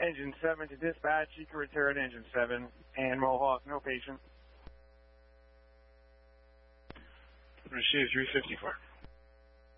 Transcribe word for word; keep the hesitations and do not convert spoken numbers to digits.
Engine seven to dispatch. You can return Engine seven and Mohawk, no patient. Receive three fifty-four.